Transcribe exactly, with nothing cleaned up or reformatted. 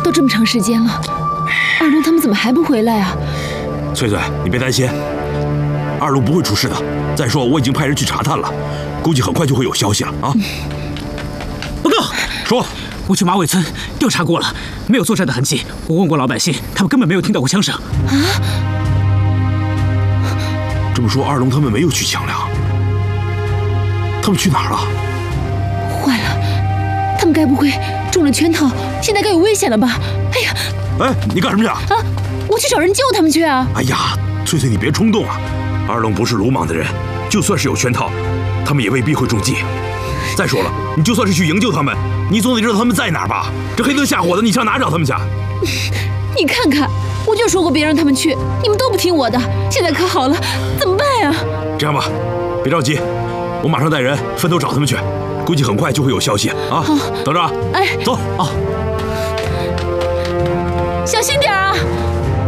都这么长时间了，二龙他们怎么还不回来啊？ 翠翠，你别担心，二龙不会出事的。再说我已经派人去查探了，估计很快就会有消息了啊。 报告， 说， 我去马尾村调查过了，没有作战的痕迹。我问过老百姓，他们根本没有听到过枪声。 啊？ 这么说，二龙他们没有去抢粮，他们去哪儿了？ 坏了，他们该不会中了圈套，现在该有危险了吧？哎呀！ 哎，你干什么去啊？ 啊，我去找人救他们去啊！ 哎呀，翠翠，你别冲动啊！二龙不是鲁莽的人，就算是有圈套，他们也未必会中计。再说了，你就算是去营救他们，你总得知道他们在哪儿吧？这黑灯瞎火的，你上哪找他们去？ 你看看，我就说过别让他们去，你们都不听我的。现在可好了，怎么办呀？ 这样吧，别着急，我马上带人分头找他们去，估计很快就会有消息啊！ 好， 等着啊！ 哎， 走啊！ 小心点啊！